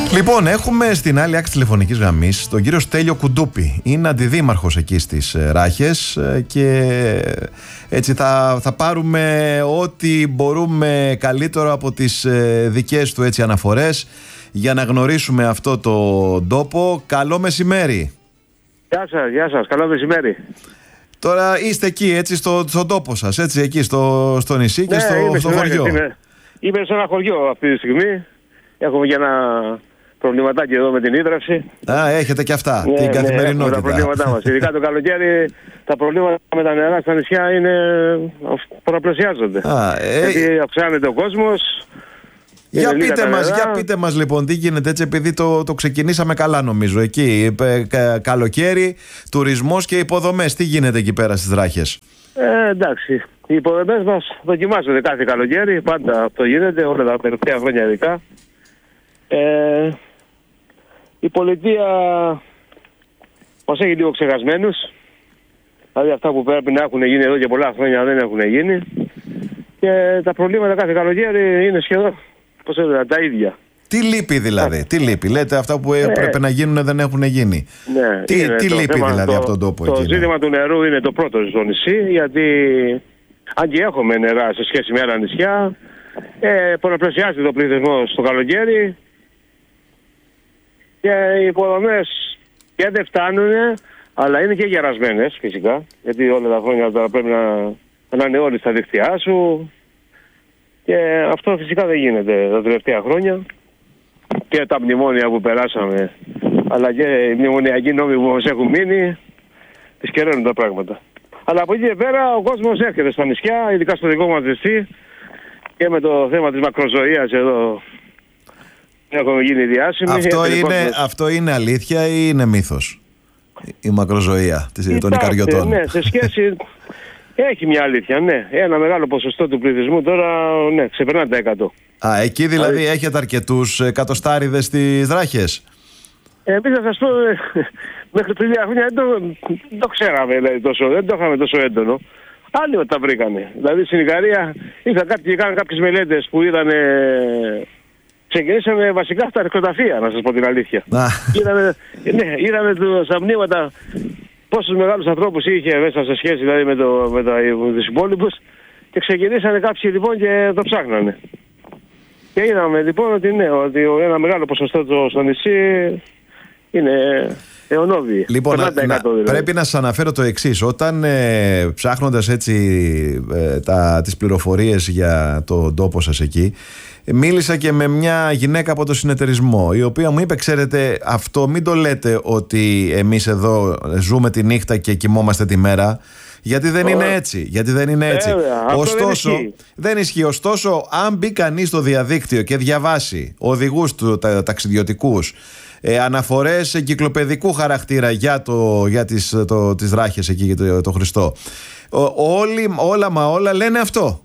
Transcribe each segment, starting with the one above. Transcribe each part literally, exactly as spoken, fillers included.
Λοιπόν, έχουμε στην άλλη άκρη τηλεφωνικής γραμμής τον κύριο Στέλιο Κουντούπη. Είναι αντιδήμαρχος εκεί στις Ράχες και έτσι θα, θα πάρουμε ό,τι μπορούμε καλύτερο από τις δικές του έτσι αναφορές για να γνωρίσουμε αυτό το τόπο. Καλό μεσημέρι. Γεια σας, γεια σας, καλό μεσημέρι. Τώρα είστε εκεί έτσι στο, στον τόπο σας, έτσι εκεί στο, στο νησί και ναι, στο, είμαι στο χωριό. Είμαι, είμαι σε ένα χωριό αυτή τη στιγμή. Έχουμε και ένα προβληματάκι εδώ με την ίδρυυση. Α, έχετε και αυτά, ναι, την καθημερινότητα. Ναι, τα προβλήματά μας. Ειδικά το καλοκαίρι, τα προβλήματα με τα νερά στα νησιά είναι πολλαπλασιάζονται. Α, ε... Γιατί αυξάνεται ο κόσμος. Για πείτε, μας, για πείτε μας λοιπόν τι γίνεται έτσι, επειδή το, το ξεκινήσαμε καλά νομίζω εκεί, κα, καλοκαίρι, τουρισμός και υποδομές, τι γίνεται εκεί πέρα στις Ράχες? Ε, εντάξει, οι υποδομές μας δοκιμάζονται κάθε καλοκαίρι, πάντα αυτό γίνεται, όλα τα τελευταία χρόνια ειδικά. Ε, η πολιτεία μας έχει λίγο ξεχασμένους, δηλαδή αυτά που πρέπει να έχουν γίνει εδώ και πολλά χρόνια δεν έχουν γίνει και τα προβλήματα κάθε καλοκαίρι είναι σχεδόν πώς έλεγα, τα ίδια. Τι λείπει δηλαδή, τι λείπει, λέτε αυτά που έπρεπε ε, να γίνουν δεν έχουν γίνει. Ναι, τι τι λείπει θέμα, δηλαδή το, από τον τόπο? Το εκείνο. ζήτημα του νερού είναι το πρώτο στο νησί, γιατί αν και έχουμε νερά σε σχέση με άλλα νησιά, ε, πολλαπλασιάζεται το πληθυσμό στο καλοκαίρι και οι υποδομές και δεν φτάνουν, αλλά είναι και γερασμένες φυσικά, γιατί όλα τα χρόνια τώρα πρέπει να, να είναι όλοι στα δίκτυά σου. Και αυτό φυσικά δεν γίνεται τα τελευταία χρόνια. Και τα μνημόνια που περάσαμε, αλλά και οι μνημονιακοί νόμοι που μας έχουν μείνει, δυσκεραίνουν τα πράγματα. Αλλά από εκεί και πέρα ο κόσμος έρχεται στα νησιά, ειδικά στο δικό μας νησί, και με το θέμα της μακροζωίας εδώ έχουμε γίνει διάσημοι. Αυτό, είναι, αυτό είναι αλήθεια ή είναι μύθος, η μακροζωία των Ικαριωτών? Ναι, σε σχέση... Έχει μια αλήθεια, ναι. Ένα μεγάλο ποσοστό του πληθυσμού τώρα, ναι, ξεπερνά τα εκατό. Α, εκεί δηλαδή Ά, έχετε αρκετούς εκατοστάριδες στις Ράχες? Εμείς θα σας πω, μέχρι πριν δύο χρόνια δεν το, το ξέραμε, δηλαδή, τόσο, δεν το είχαμε τόσο έντονο. Άλλοι τα βρήκανε. Δηλαδή στην Ικαρία είχαν κάποιοι, κάναν κάποιες μελέτες που είδαν, ξεκινήσαμε βασικά στα αρκοταφεία, να σας πω την αλήθεια. είδανε, ναι, είδανε στα μνήματα πόσους μεγάλους ανθρώπους είχε μέσα σε σχέση δηλαδή με, το, με, τα, με τους υπόλοιπους και ξεκινήσανε κάποιοι λοιπόν και το ψάχνανε. Και είδαμε λοιπόν ότι ναι, ότι ένα μεγάλο ποσοστό στο νησί είναι αιωνόβιοι. Λοιπόν, να, να, δηλαδή. Πρέπει να σας αναφέρω το εξής. Όταν ε, ψάχνοντας έτσι ε, τα, τις πληροφορίες για τον τόπο σας εκεί, μίλησα και με μια γυναίκα από το συνεταιρισμό, η οποία μου είπε, ξέρετε, αυτό μην το λέτε ότι εμείς εδώ ζούμε τη νύχτα και κοιμόμαστε τη μέρα, γιατί δεν oh. είναι έτσι. Γιατί δεν είναι έτσι. Βέβαια, Ωστόσο, δεν ισχύει. δεν ισχύει. Ωστόσο, αν μπει κανείς στο διαδίκτυο και διαβάσει οδηγούς του, τα, ταξιδιωτικούς, ε, αναφορές εγκυκλοπαιδικού χαρακτήρα για, το, για τις, το, τις Ράχες εκεί, το, το Χριστό, ο, όλοι, όλα μα όλα λένε αυτό.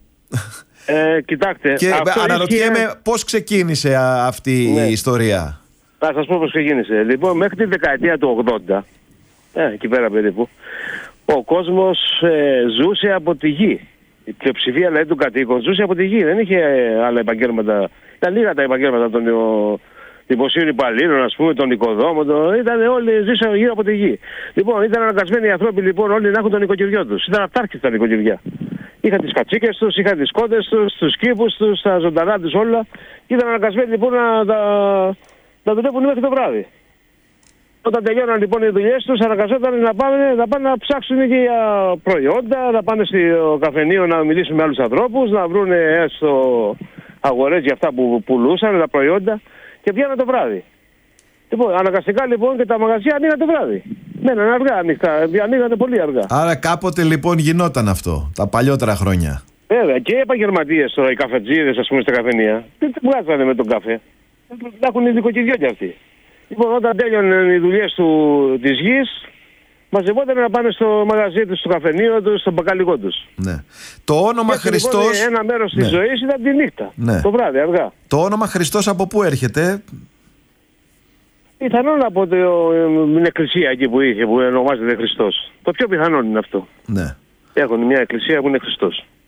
Ε, κοιτάξτε, και αναρωτιέμαι ισχύει... πώς ξεκίνησε α, αυτή ναι. η ιστορία. Θα σας πω πώς ξεκίνησε. Λοιπόν, μέχρι τη δεκαετία του ογδόντα, ε, εκεί πέρα περίπου, ο κόσμος ε, ζούσε από τη γη. Η πλειοψηφία δηλαδή των κατοίκων ζούσε από τη γη. Δεν είχε ε, άλλα επαγγέλματα. Ήταν λίγα τα επαγγέλματα των ο, δημοσίων υπαλλήλων, ας πούμε, των οικοδόμων. Ήταν όλοι ζούσαν γύρω από τη γη. Λοιπόν, ήταν αναγκασμένοι οι άνθρωποι λοιπόν όλοι να έχουν τον νοικοκυριό τους. Ήταν αυτάρκης τα νοικοκυριά. Είχαν τις κατσίκες τους, είχαν τις κότες τους, τους κήπους τους, τα ζωντανά τους όλα. Και ήταν αναγκασμένοι λοιπόν να τα να δουλεύουν μέχρι το βράδυ. Όταν τελειώναν λοιπόν οι δουλειές τους, αναγκαζόταν να πάνε, να πάνε να ψάξουν και για προϊόντα, να πάνε στο καφενείο να μιλήσουν με άλλους ανθρώπους, να βρουν έστω αγορές για αυτά που πουλούσαν, τα προϊόντα, και πιάναν το βράδυ. Λοιπόν, αναγκαστικά λοιπόν και τα μαγαζιά ανοίγαν το βράδυ. Μέναν αργά ανοιχτά, ανοίγανε πολύ αργά. Άρα κάποτε λοιπόν γινόταν αυτό, τα παλιότερα χρόνια. Βέβαια, και οι επαγγελματίες τώρα, οι καφετζίδες, ας πούμε, στα καφενεία, δεν τη βγάζανε με τον καφέ. Να έχουν νοικοκυριό κι αυτοί. Λοιπόν, όταν τέλειωναν οι δουλειές του, της γης, μαζευόταν να πάνε στο μαγαζί τους, στο καφενείο τους, στο μπακαλικό τους. Ναι. Το όνομα και Χριστός... Λοιπόν, ένα μέρος ναι. της ζωής ήταν τη νύχτα, ναι. το βράδυ, αργά. Το όνομα Χριστός από πού έρχεται? Πιθανόν από το, την εκκλησία εκεί που είχε, που ονομάζεται Χριστός. Το πιο πιθανόν είναι αυτό. Ναι. Έχουν μια εκκλησία που είναι Χριστός.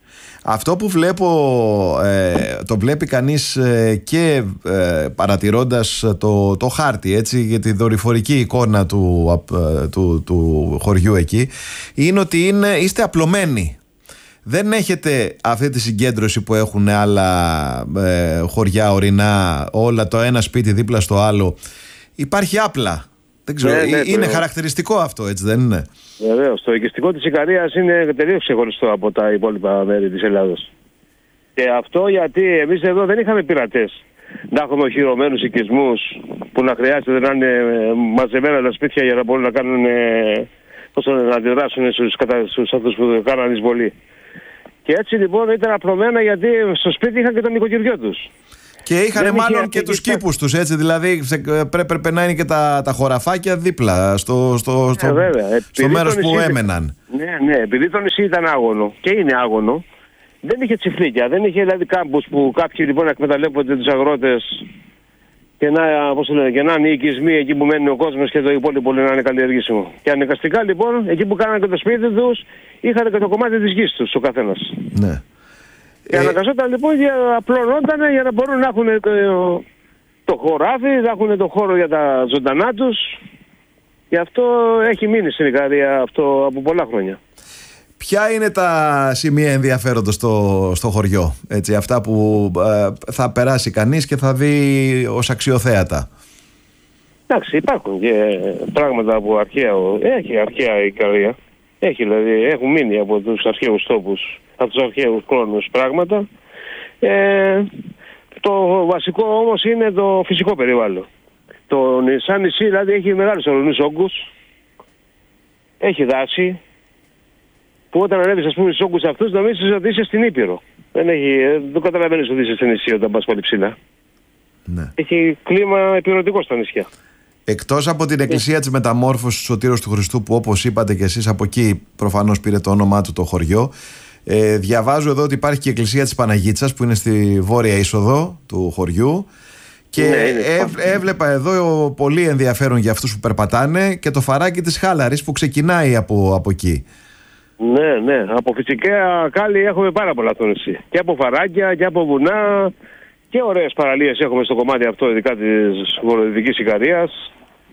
Αυτό που βλέπω, ε, το βλέπει κανείς ε, και ε, παρατηρώντας το, το χάρτη, έτσι, για τη δορυφορική εικόνα του, ε, του, του χωριού εκεί, είναι ότι είναι, είστε απλωμένοι. Δεν έχετε αυτή τη συγκέντρωση που έχουν άλλα ε, χωριά ορεινά, όλα το ένα σπίτι δίπλα στο άλλο. Υπάρχει άπλα. Δεν ξέρω, ναι, ναι, είναι το... χαρακτηριστικό αυτό, έτσι δεν είναι? Βεβαίως. Το οικιστικό της Ικαρίας είναι τελείως ξεχωριστό από τα υπόλοιπα μέρη της Ελλάδος. Και αυτό γιατί εμείς εδώ δεν είχαμε πειρατές να έχουμε οχυρωμένους οικισμούς που να χρειάζεται να είναι μαζεμένα τα σπίτια για να μπορούν να κάνουν, πώς να αντιδράσουν στους, κατα... στους αυτούς που κάναν εισβολή. Και έτσι λοιπόν ήταν απλωμένα γιατί στο σπίτι είχαν και τον νοικοκυριό τους. Και είχαν μάλλον και τους κήπους τους, έτσι, δηλαδή πρέπει να είναι και τα, τα χωραφάκια δίπλα στο, στο, στο, ε, στο μέρος που ήταν, έμεναν. Ναι, ναι, επειδή το νησί ήταν άγωνο και είναι άγωνο, δεν είχε τσιφλίκια, δεν είχε δηλαδή κάμπους που κάποιοι λοιπόν εκμεταλλεύονται τους αγρότες και να, πώς λένε, και να είναι οι οικισμοί εκεί που μένει ο κόσμος και το υπόλοιπο να είναι καλλιεργήσιμο. Και αναγκαστικά λοιπόν, εκεί που κάνανε και το σπίτι τους, είχαν και το κομμάτι της γης τους ο καθένας. Ναι. Και ε... αναγκαζόταν λοιπόν, για, απλωνόταν για να μπορούν να έχουν το, το χωράφι, να έχουν το χώρο για τα ζωντανά τους. Γι' αυτό έχει μείνει στην Ικαρία αυτό από πολλά χρόνια. Ποια είναι τα σημεία ενδιαφέροντος στο, στο χωριό, έτσι, αυτά που ε, θα περάσει κανείς και θα δει ως αξιοθέατα? Εντάξει, υπάρχουν και πράγματα από αρχαία, έχει αρχαία η Ικαρία. Έχει δηλαδή, έχουν μείνει από τους αρχαίους τόπους, από τους αρχαίους χρόνους πράγματα. Ε, το βασικό όμως είναι το φυσικό περιβάλλον. Το σαν νησί δηλαδή έχει μεγάλους ορεινούς όγκους, έχει δάση, που όταν ανέβεις ας πούμε στους όγκους αυτούς νομίζεις ότι είσαι στην Ήπειρο. Δεν, έχει, δεν καταλαβαίνεις ότι είσαι στην νησί όταν πας πολύ ψηλά. Ναι. Έχει κλίμα επιρωτικό στα νησιά. Εκτός από την εκκλησία της Μεταμόρφωσης του Σωτήρος του Χριστού, που όπως είπατε και εσείς από εκεί προφανώς πήρε το όνομά του το χωριό, ε, διαβάζω εδώ ότι υπάρχει και η εκκλησία της Παναγίτσας που είναι στη βόρεια είσοδο του χωριού και ναι, έ, έβλεπα εδώ πολύ ενδιαφέρον για αυτούς που περπατάνε και το φαράκι της Χάλαρης που ξεκινάει από, από εκεί. Ναι, ναι. Από φυσικά κάλλη έχουμε πάρα πολλά στο νησί. Και από φαράκια και από βουνά και ωραίες παραλίες έχουμε στο κομμάτι αυτό, ειδικά της βορειοδυτικής Ικαρίας.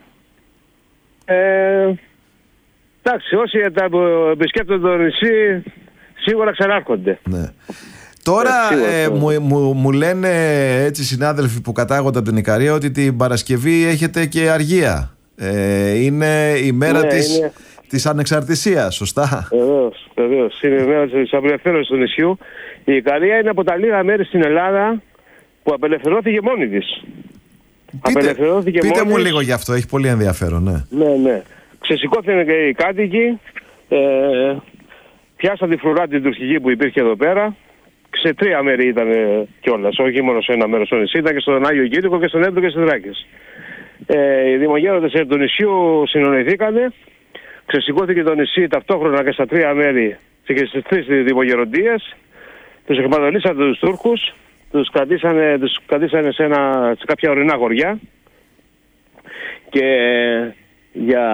Ε, εντάξει, όσοι επισκέπτονται το νησί σίγουρα ξανάρχονται. Ναι. Τώρα ε, ε, μου, μου, μου λένε έτσι συνάδελφοι που κατάγονται από την Ικαρία ότι την Παρασκευή έχετε και αργία. Ε, είναι η μέρα ναι, της, είναι... της ανεξαρτησίας, σωστά? Βεβαίως, βεβαίως. Είναι η μέρα της απελευθέρωσης του νησιού. Η Ικαρία είναι από τα λίγα μέρη στην Ελλάδα που απελευθερώθηκε μόνη της. Πείτε, πείτε μου λίγο γι' αυτό, έχει πολύ ενδιαφέρον, ναι. Ναι, ναι. Ξεσηκώθηκαν και οι κάτοικοι, ε, πιάσαν τη φρουρά την τουρκική που υπήρχε εδώ πέρα. Σε τρία μέρη ήταν κιόλας, όχι μόνο σε ένα μέρος στο νησί, ήταν και στον Άγιο Κήρυκο και στον Εύρο και στις Δράκες. Ε, οι δημογέροντες του νησιού συνονηθήκανε, ξεσηκώθηκε το νησί ταυτόχρονα και στα τρία μέρη και στις τρεις δημογεροντίες, τους εκμεταλλήσαν τους Τούρκους, τους κρατήσανε, τους κρατήσανε σε, ένα, σε κάποια ορεινά χωριά και για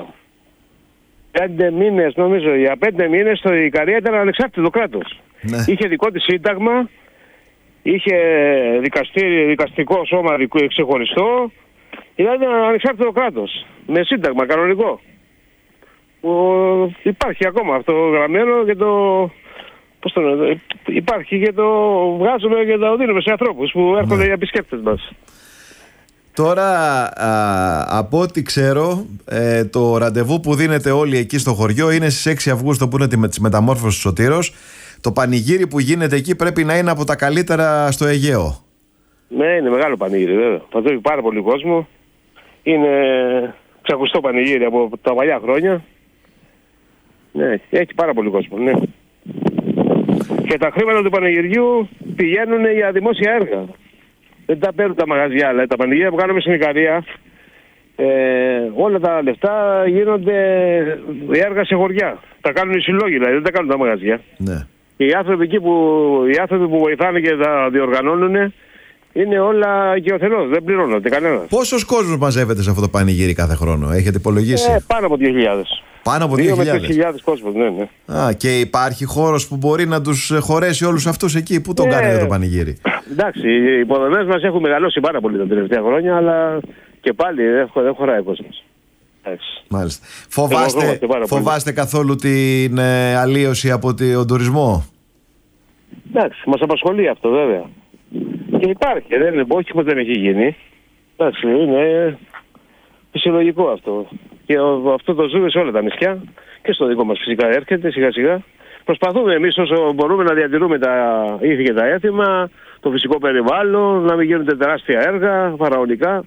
πέντε μήνες, νομίζω, για πέντε μήνες το Ικαρία ήταν ανεξάρτητο κράτος. Ναι. Είχε δικό της σύνταγμα, είχε δικαστήριο, δικαστικό σώμα ξεχωριστό, δηλαδή ήταν ανεξάρτητο κράτος, με σύνταγμα κανονικό. Που υπάρχει ακόμα αυτό γραμμένο και το... Πώς το λέω, υπάρχει και το βγάζουμε και το δίνουμε σε ανθρώπους που έρχονται ναι. οι επισκέπτες μας. Τώρα α, από ό,τι ξέρω ε, το ραντεβού που δίνετε όλοι εκεί στο χωριό είναι στις έξι Αυγούστου που είναι της μεταμόρφωσης του Σωτήρος. Το πανηγύρι που γίνεται εκεί πρέπει να είναι από τα καλύτερα στο Αιγαίο. Ναι, είναι μεγάλο πανηγύρι βέβαια. Θα δώσει πάρα πολύ κόσμο. Είναι ξακουστό πανηγύρι από τα παλιά χρόνια. Ναι, έχει πάρα πολύ κόσμο, ναι. Και τα χρήματα του πανηγυριού πηγαίνουν για δημόσια έργα. Δεν τα παίρνουν τα μαγαζιά, αλλά τα πανηγύρια που κάνουμε στην Ικαρία, ε, όλα τα λεφτά γίνονται έργα σε χωριά. Τα κάνουν οι συλλόγοι, δηλαδή δεν τα κάνουν τα μαγαζιά. Ναι. Και οι άνθρωποι εκεί που, οι άνθρωποι που βοηθάνε και τα διοργανώνουν είναι όλα οικειοθελώς, δεν πληρώνονται κανένας. Πόσος κόσμος μαζεύεται σε αυτό το πανηγύρι κάθε χρόνο, έχετε υπολογίσει? Ε, πάνω από δύο χιλιάδες. Πάνω από δύο χιλιάδες. δύο με τρεις χιλιάδες κόσμος, ναι, ναι. Α, και υπάρχει χώρος που μπορεί να τους χωρέσει όλους αυτούς εκεί? Πού τον Ε, κάνετε το πανηγύρι? Εντάξει, οι υποδομές μας έχουν μεγαλώσει πάρα πολύ τα τελευταία χρόνια, αλλά και πάλι δεν χω- δεν χωράει ο κόσμος. Εντάξει. Μάλιστα. Φοβάστε, Φοβόμαστε πάρα πολύ. φοβάστε καθόλου την ε, αλλίωση από τον τουρισμό? Εντάξει, μας απασχολεί αυτό βέβαια. Και υπάρχει, δεν είναι, όχι πως δεν έχει γίνει. Εντάξει, είναι φυσιολογικό αυτό. Και ο- αυτό το ζούμε σε όλα τα νησιά και στο δικό μας φυσικά έρχεται σιγά σιγά. Προσπαθούμε εμείς όσο μπορούμε να διατηρούμε τα ήθη και τα έθιμα, το φυσικό περιβάλλον, να μην γίνονται τεράστια έργα, φαραωνικά.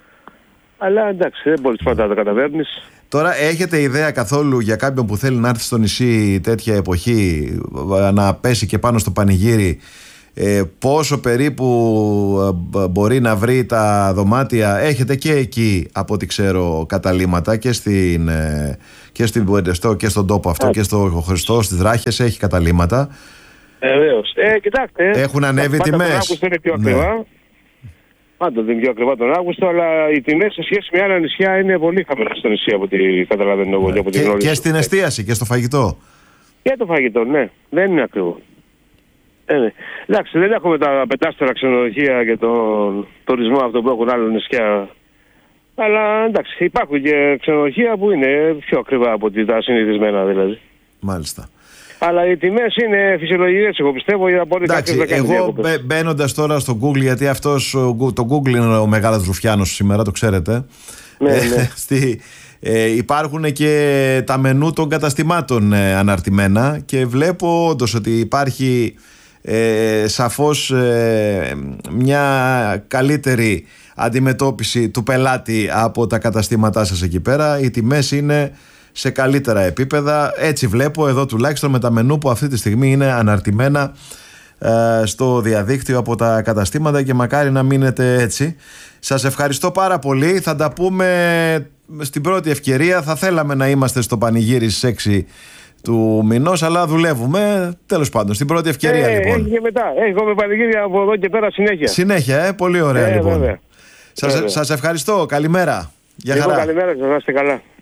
Αλλά εντάξει, δεν μπορείς πάντα να τα καταφέρνεις. Τώρα έχετε ιδέα καθόλου για κάποιον που θέλει να έρθει στο νησί τέτοια εποχή, να πέσει και πάνω στο πανηγύρι, ε, πόσο περίπου ε, μπορεί να βρει τα δωμάτια? Έχετε και εκεί, από ό,τι ξέρω, καταλύματα και, στην, ε, και, στην, στο, και στον τόπο αυτό, Α. και στο Χριστό, στις Δράχες έχει καταλύματα. Ε, βέβαιως. Ε, κοιτάξτε. Έχουν ανέβει πάντα τιμές. Τον Αύγουστο είναι πιο Ναι. ακριβά. Πάντα δεν είναι πιο ακριβά τον Αύγουστο, αλλά οι τιμές σε σχέση με άλλα νησιά είναι πολύ χαμηλές στο νησί από ό,τι καταλαβαίνω εγώ και από ό,τι Και, γνωρίζω. και στην εστίαση και στο φαγητό. Και το φαγητό, ναι. Δεν είναι ακριβό. Ε, ναι. Εντάξει, δεν έχουμε τα πεντάστερα ξενοδοχεία και τον τουρισμό αυτό που έχουν άλλα νησιά. Αλλά εντάξει, υπάρχουν και ξενοδοχεία που είναι πιο ακριβά από ό,τι τα συνηθισμένα δηλαδή. Μάλιστα. Αλλά οι τιμές είναι φυσιολογικές, εγώ πιστεύω, για να μπορεί κάποιος Εντάξει, να κάνει εγώ διακοπές. μπαίνοντα τώρα στο Google, γιατί αυτός ο Gu- το Google είναι ο μεγάλος ρουφιάνος σήμερα, το ξέρετε. Ναι, Ε, ναι. στη, ε, υπάρχουν και τα μενού των καταστημάτων ε, αναρτημένα και βλέπω όντως ότι υπάρχει ε, σαφώς ε, μια καλύτερη αντιμετώπιση του πελάτη από τα καταστήματά σας εκεί πέρα. Οι τιμές είναι σε καλύτερα επίπεδα. Έτσι βλέπω εδώ τουλάχιστον με τα μενού που αυτή τη στιγμή είναι αναρτημένα ε, στο διαδίκτυο από τα καταστήματα και μακάρι να μείνετε έτσι. Σας ευχαριστώ πάρα πολύ. Θα τα πούμε στην πρώτη ευκαιρία. Θα θέλαμε να είμαστε στο πανηγύρι στις έξι του μηνός, αλλά δουλεύουμε. Τέλος πάντων, στην πρώτη ευκαιρία ε, λοιπόν. Έχει και μετά. Έχουμε πανηγύρια από εδώ και πέρα συνέχεια. Συνέχεια, ε, πολύ ωραία Ε, λοιπόν. βέβαια. Σας, Βέβαια. σας ευχαριστώ. Καλημέρα. Γεια Λοιπόν, χαρά. καλημέρα σας, να είστε καλά.